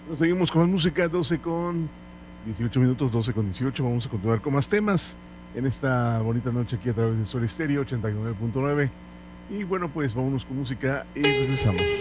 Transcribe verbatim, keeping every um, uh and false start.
Nos seguimos con más música, doce con dieciocho minutos, doce con dieciocho. Vamos a continuar con más temas en esta bonita noche aquí a través de Sol Estéreo ochenta y nueve punto nueve. Y bueno, pues vámonos con música y regresamos.